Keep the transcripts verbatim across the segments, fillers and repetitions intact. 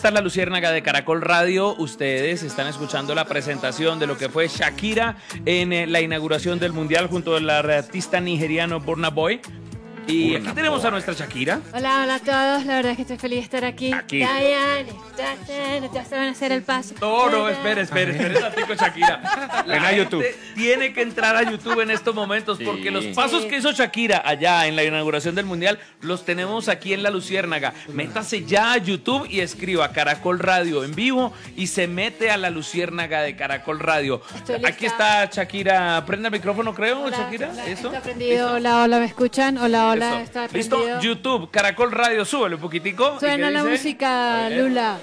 esta es la Luciérnaga de Caracol Radio. Ustedes están escuchando la presentación de lo que fue Shakira en eh, la inauguración del Mundial junto al artista nigeriano Burna Boy. Y Burna aquí tenemos Boy. a nuestra Shakira. Hola, hola a todos. La verdad es que estoy feliz de estar aquí. Aquí. Diane, ya se van a hacer el paso. No, no, espere, espere, espere, tantito, Shakira. Ven a YouTube. Tiene que entrar a YouTube en estos momentos, Sí. porque los pasos Sí. que hizo Shakira allá en la inauguración del Mundial los tenemos aquí en La Luciérnaga. Métase ya a YouTube y escriba Caracol Radio en vivo y se mete a La Luciérnaga de Caracol Radio. Estoy lista. Aquí está Shakira. Prende el micrófono, creo, Hola, Shakira. hola, ¿Eso? Está prendido. Hola, hola, ¿me escuchan? Hola, hola, Eso. está ¿Listo? prendido. YouTube, Caracol Radio, súbele un poquitico. ¿Y Suena qué la dice? música, A ver. Lula.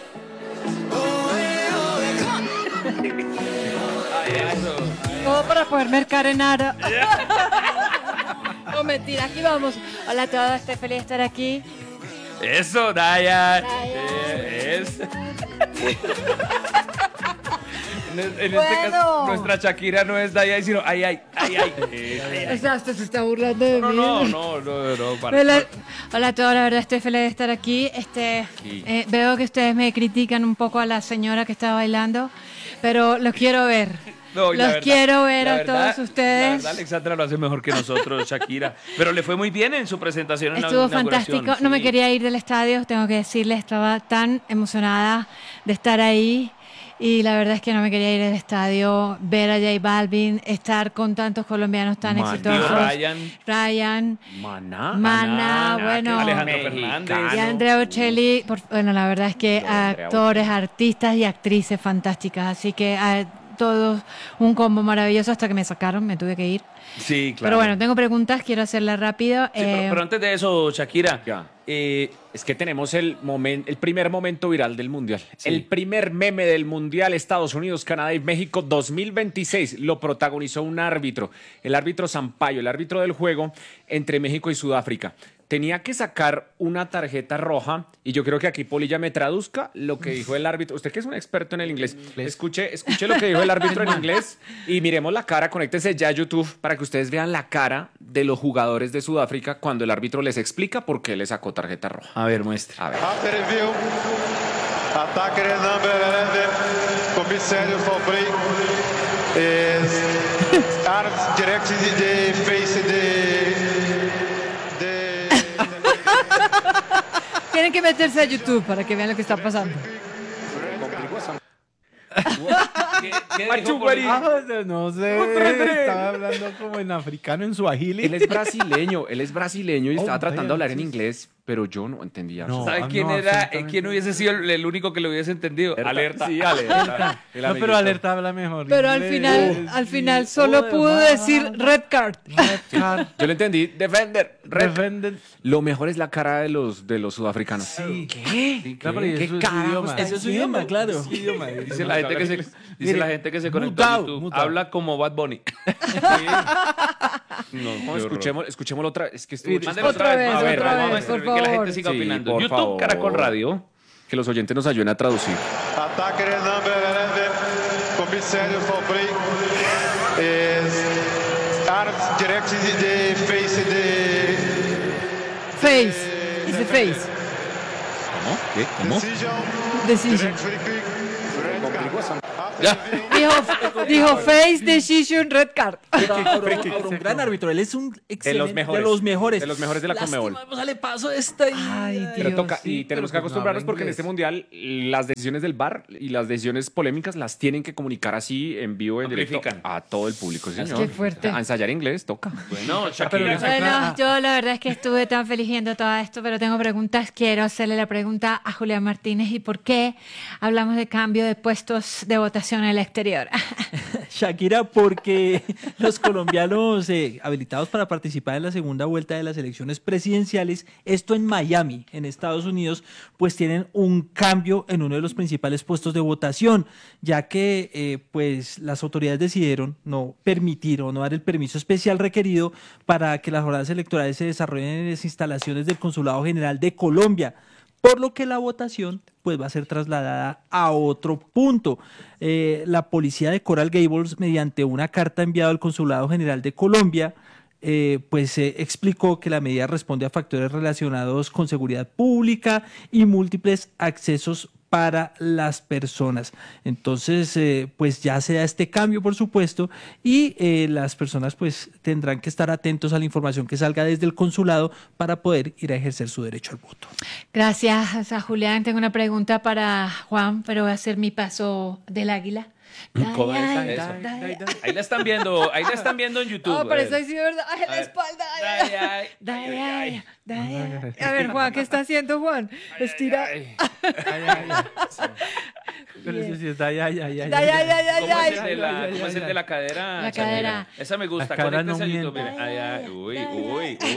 Ay, eso. Todo para poder mercar en Ara. No, mentira, aquí vamos. Hola a todos, estoy feliz de estar aquí. Eso, Daya. Dayan. Eh, es. En, en este Bueno. caso, nuestra Shakira no es Daya, sino ay, ay, ay, ay. Eh, ay, ay. O sea, usted se está burlando de No, mí. no, no, no, no, para. Hola, hola a todos, la verdad estoy feliz de estar aquí. Este, Aquí. eh, veo que ustedes me critican un poco a la señora que está bailando, pero los quiero ver. No, y la los verdad- quiero ver la a verdad- todos ustedes. La verdad, Alexandra lo hace mejor que nosotros, Shakira. Pero le fue muy bien en su presentación en la Estuvo inauguración. fantástico. No me Sí. quería ir del estadio, tengo que decirles, estaba tan emocionada de estar ahí. Y la verdad es que no me quería ir del estadio, ver a J Balvin, estar con tantos colombianos tan Maná. exitosos. Ryan. Ryan, Maná. Maná, Maná, bueno. Alejandro Mexicano. Fernández. Y Andrea Bocelli, por- bueno, la verdad es que Lo de Andrea actores, artistas y actrices fantásticas. Así que a todos un combo maravilloso hasta que me sacaron, me tuve que ir. Sí, claro. Pero bueno, tengo preguntas, quiero hacerlas rápido. Sí, pero, Eh, pero antes de eso, Shakira. Ya. eh, Es que tenemos el, momen- el primer momento viral del Mundial. El primer meme del Mundial Estados Unidos, Canadá y México dos mil veintiséis lo protagonizó un árbitro, el árbitro Sampaio, el árbitro del juego entre México y Sudáfrica. Tenía que sacar una tarjeta roja y yo creo que aquí Polilla me traduzca lo que dijo el árbitro. Usted que es un experto en el inglés, escuche, escuche lo que dijo el árbitro en inglés y miremos la cara, conéctense ya a YouTube para que ustedes vean la cara de los jugadores de Sudáfrica cuando el árbitro les explica por qué le sacó tarjeta roja. A ver, muestra. A ver. After review, attacker number eleven, Comissário Fabré, is arms direct to the face de, de, Tienen que meterse a YouTube para que vean lo que está pasando. ¿Qué, qué Machu dijo Guarí. Polilla? Ah, no sé, estaba hablando como en africano, en suajili. Él es brasileño, él es brasileño y Oh, estaba tratando de hablar en sí. inglés, pero yo no entendía. No. ¿Sabe ah, quién no, era? eh, absolutamente. ¿Quién hubiese sido el, el único que lo hubiese entendido? Alerta. Sí, alerta. El No, amiguito. pero Alerta habla mejor. Pero al inglés, final, sí. al final solo Oh, pudo demás. decir red card. Red card. Yo le entendí. Defender. Red. Defender. Lo mejor es la cara de los, de los sudafricanos. Sí. ¿Qué? Claro, pero ¿Qué eso es su carajos idioma. está Eso es su diciendo? idioma, claro. Es su idioma. Dice la gente que se, dice Mire, la gente que se conectó a mutado, YouTube. mutado. Habla como Bad Bunny. No, No, escuchemos, escuchémoslo otra. Es que estuvo Mire, chistoso. Otra otra vez, vez, a ver, otra vamos a vez, ver, por que la favor. gente siga Sí, opinando. por YouTube, favor. Caracol Radio. Que los oyentes nos ayuden a traducir. attacker number eleven, Comissário Fabré, is arms direct to the face de, Face. Dice face. ¿Cómo? ¿Qué? ¿Cómo? decision, Decision. direct free kick, red card. After Ya. review, Dijo, dijo face, decision, red card. Ahora, un gran árbitro, él es un excelente, los mejores. de los mejores, De los mejores de la Conmebol. Lástima, sale paso esta y... Ay, Pero Dios, toca, sí, y tenemos que pero pues no acostumbrarnos habla porque en inglés. este mundial las decisiones del V A R y las decisiones polémicas las tienen que comunicar así en vivo, en directo Amplifican. a todo el público. Sí, señor. Qué fuerte. A ensayar inglés toca. Bueno, Shakira. Bueno, yo la verdad es que estuve tan feliz viendo todo esto, pero tengo preguntas. Quiero hacerle la pregunta a Julián Martínez. ¿Y por qué hablamos de cambio de puestos de votación en el exterior? Shakira, porque los colombianos eh, habilitados para participar en la segunda vuelta de las elecciones presidenciales, esto en Miami, en Estados Unidos, pues tienen un cambio en uno de los principales puestos de votación, ya que eh, pues las autoridades decidieron no permitir o no dar el permiso especial requerido para que las jornadas electorales se desarrollen en las instalaciones del Consulado General de Colombia, por lo que la votación pues va a ser trasladada a otro punto. Eh, la policía de Coral Gables, mediante una carta enviada al Consulado General de Colombia, eh, pues eh, explicó que la medida responde a factores relacionados con seguridad pública y múltiples accesos para las personas. Entonces, eh, pues ya se da este cambio, por supuesto, y eh, las personas pues tendrán que estar atentos a la información que salga desde el consulado para poder ir a ejercer su derecho al voto. Gracias a Julián. Tengo una pregunta para Juan, pero voy a hacer mi paso del águila. ¿Cómo es eso? Ahí la están viendo, ahí la están viendo en YouTube. No, pero eso sí, ¿verdad? Ay, la espalda. Ay, ay, ay, ay, ay. A ver, Juan, ¿qué está haciendo, Juan? Estira. Ay, ay, ay. Pero eso sí está, ay, ay, ay, ay. Ay, ay, ay, ay, ¿Cómo es ay. el de la, cómo es el de la cadera? La Shakira? cadera. Esa me gusta. La cadera Conéctese no a YouTube. miente. Mira. Ay, ay, uy, uy, uy,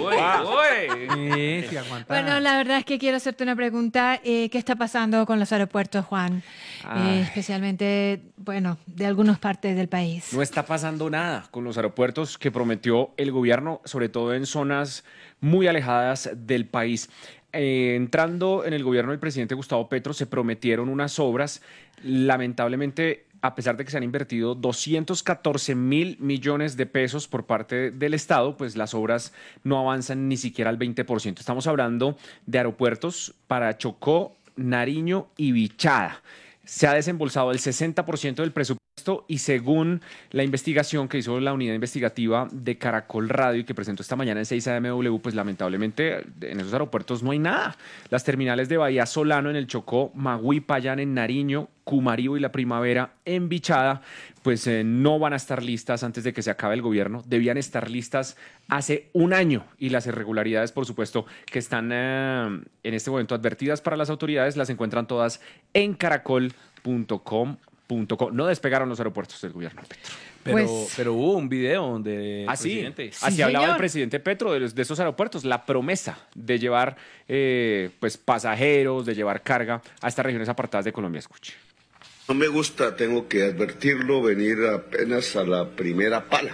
uy. Sí, sí, aguanta. Bueno, la verdad es que quiero hacerte una pregunta. Eh, ¿Qué está pasando con los aeropuertos, Juan? Eh, especialmente, bueno, de algunas partes del país. No está pasando nada con los aeropuertos que prometió el gobierno, sobre todo en zonas muy alejadas del país. Eh, entrando en el gobierno del presidente Gustavo Petro, se prometieron unas obras. Lamentablemente, a pesar de que se han invertido doscientos catorce mil millones de pesos por parte del Estado, pues las obras no avanzan ni siquiera al veinte por ciento. Estamos hablando de aeropuertos para Chocó, Nariño y Bichada. Se ha desembolsado el sesenta por ciento del presupuesto y según la investigación que hizo la unidad investigativa de Caracol Radio y que presentó esta mañana en seis A M W, pues lamentablemente en esos aeropuertos no hay nada. Las terminales de Bahía Solano en el Chocó, Magüí, Payán en Nariño, Cumarío y La Primavera en Bichada, pues eh, no van a estar listas antes de que se acabe el gobierno. Debían estar listas hace un año y las irregularidades, por supuesto, que están eh, en este momento advertidas para las autoridades, las encuentran todas en caracol punto com punto co. No despegaron los aeropuertos del gobierno Petro. Pero, Pues- pero hubo un video donde el Así, presidente... así Sí, hablaba señor. el presidente Petro de, los- de esos aeropuertos, la promesa de llevar eh, pues pasajeros, de llevar carga a estas regiones apartadas de Colombia. Escuche. No me gusta, tengo que advertirlo, venir apenas a la primera pala.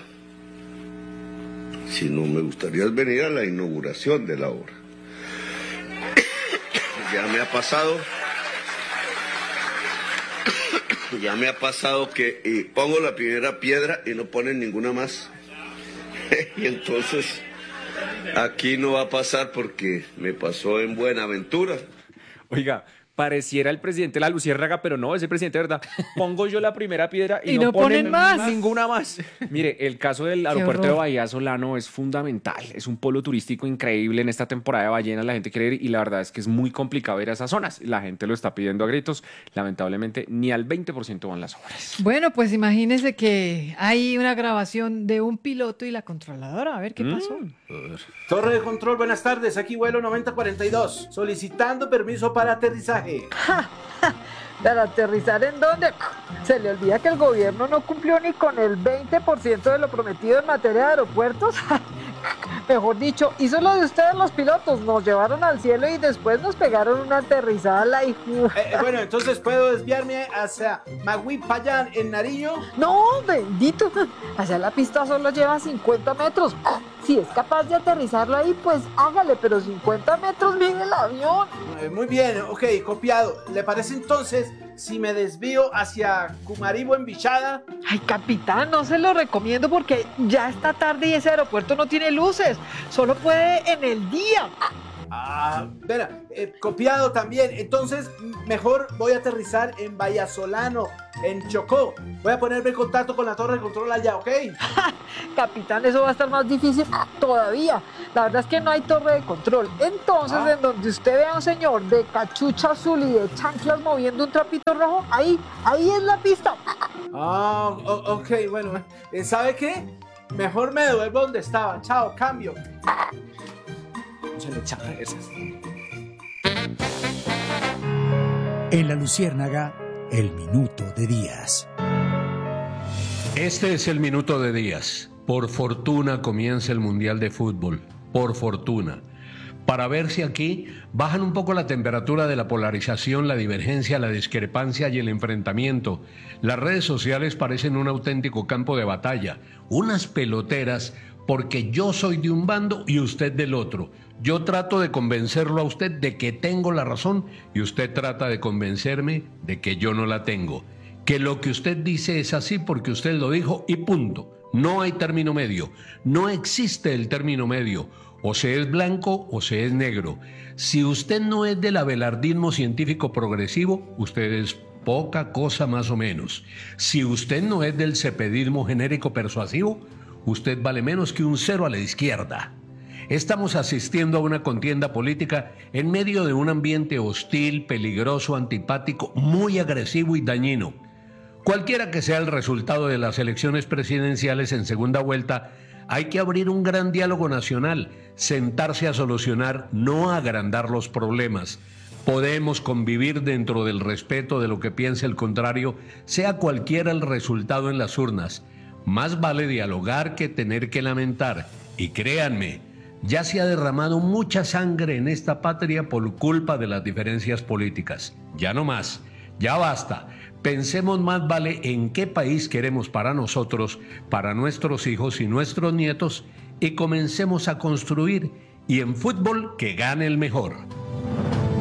Sino me gustaría venir a la inauguración de la obra. Ya me ha pasado, ya me ha pasado que eh, pongo la primera piedra y no ponen ninguna más. Y entonces aquí no va a pasar porque me pasó en Buenaventura. Oiga, pareciera el presidente de la Luciérnaga, pero no, es el presidente de verdad. Pongo yo la primera piedra y, Y no ponen más. ninguna más. Mire, el caso del aeropuerto de horror. Bahía Solano es fundamental. Es un polo turístico increíble en esta temporada de ballenas. La gente quiere ir y la verdad es que es muy complicado ir a esas zonas. La gente lo está pidiendo a gritos. Lamentablemente, ni al veinte por ciento van las obras. Bueno, pues imagínese que hay una grabación de un piloto y la controladora. A ver qué pasó. Torre de control, buenas tardes. Aquí vuelo noventa cuarenta y dos. Solicitando permiso para aterrizaje. ¿Para aterrizar en dónde? Se le olvida que el gobierno no cumplió ni con el veinte por ciento de lo prometido en materia de aeropuertos. Mejor dicho, hizo lo de ustedes los pilotos, nos llevaron al cielo y después nos pegaron una aterrizada la hijo. Eh, eh, bueno, entonces puedo desviarme hacia Magüí, Payán, en Nariño. No, bendito. Hacia la pista solo lleva cincuenta metros. Si es capaz de aterrizarlo ahí, pues hágale, pero cincuenta metros viene el avión. Eh, muy bien, ok, copiado. ¿Le parece entonces si me desvío hacia Cumaribo en Bichada? Ay, capitán, no se lo recomiendo porque ya está tarde y ese aeropuerto no tiene luces. Solo puede en el día. Ah, espera, eh, copiado también. Entonces, m- mejor voy a aterrizar en Vallasolano, en Chocó. Voy a ponerme en contacto con la torre de control allá, ¿ok? Capitán, eso va a estar más difícil todavía. La verdad es que no hay torre de control. Entonces, Ah. en donde usted vea a un señor de cachucha azul y de chanclas moviendo un trapito rojo, ahí, ahí es la pista. Ah, o- ok, bueno. eh, ¿Sabe qué? Mejor me devuelvo donde estaba. Chao, cambio. No se le echaba esas. En la Luciérnaga, el minuto de Díaz. Este es el minuto de Díaz. Por fortuna comienza el Mundial de Fútbol. Por fortuna. Para ver si aquí bajan un poco la temperatura de la polarización, la divergencia, la discrepancia y el enfrentamiento. Las redes sociales parecen un auténtico campo de batalla. Unas peloteras porque yo soy de un bando y usted del otro. Yo trato de convencerlo a usted de que tengo la razón y usted trata de convencerme de que yo no la tengo. Que lo que usted dice es así porque usted lo dijo y punto. No hay término medio. No existe el término medio. O se es blanco o se es negro. Si usted no es del abelardismo científico progresivo, usted es poca cosa más o menos. Si usted no es del cepedismo genérico persuasivo, usted vale menos que un cero a la izquierda. Estamos asistiendo a una contienda política en medio de un ambiente hostil, peligroso, antipático, muy agresivo y dañino. Cualquiera que sea el resultado de las elecciones presidenciales en segunda vuelta, hay que abrir un gran diálogo nacional, sentarse a solucionar, no a agrandar los problemas. Podemos convivir dentro del respeto de lo que piense el contrario, sea cualquiera el resultado en las urnas. Más vale dialogar que tener que lamentar. Y créanme, ya se ha derramado mucha sangre en esta patria por culpa de las diferencias políticas. Ya no más, ya basta. Pensemos más vale en qué país queremos para nosotros, para nuestros hijos y nuestros nietos, y comencemos a construir. Y en fútbol, que gane el mejor.